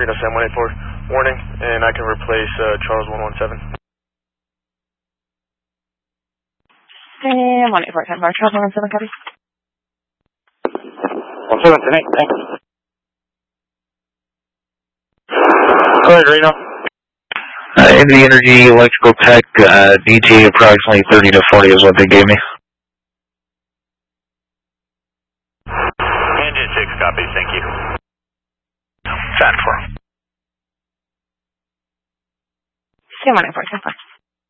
Reno Sam 184, warning, and I can replace Charles 117. And 184, 10 bar, Charles 117, copy. 17, thanks. Go ahead, Reno. Into the Energy Electrical Tech, DT approximately 30 to 40 is what they gave me. Engine 6 copies, thank you. Fan 4. Sam 184, 10 bar.